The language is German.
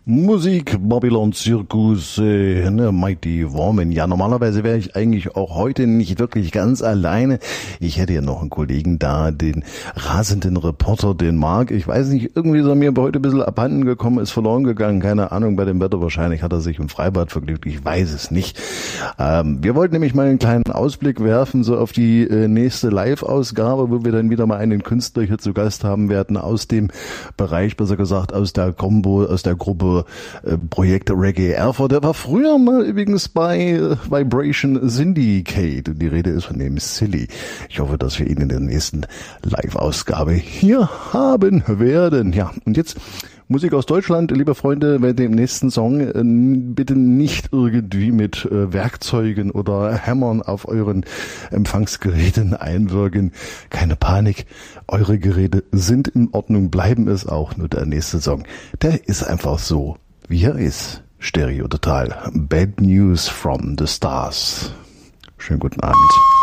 Musik, Babylon Zirkus, Mighty Woman. Ja, normalerweise wäre ich eigentlich auch heute nicht wirklich ganz alleine. Ich hätte ja noch einen Kollegen da, den rasenden Reporter, den Marc. Ich weiß nicht, irgendwie ist er mir heute ein bisschen abhanden gekommen, ist verloren gegangen. Keine Ahnung, bei dem Wetter wahrscheinlich hat er sich im Freibad vergnügt. Ich weiß es nicht. Wir wollten nämlich mal einen kleinen Ausblick werfen, so auf die nächste Live-Ausgabe, wo wir dann wieder mal einen Künstler hier zu Gast haben werden aus dem Bereich, besser gesagt aus der Gruppe Projekt Reggae Erfurt. Der war früher mal übrigens bei Vibration Syndicate und die Rede ist von dem Silly. Ich hoffe, dass wir ihn in der nächsten Live-Ausgabe hier haben werden. Ja, und jetzt Musik aus Deutschland, liebe Freunde, bei dem nächsten Song bitte nicht irgendwie mit Werkzeugen oder Hämmern auf euren Empfangsgeräten einwirken. Keine Panik, eure Geräte sind in Ordnung, bleiben es auch. Nur der nächste Song, der ist einfach so, wie er ist. Stereo total. Bad News from the Stars. Schönen guten Abend.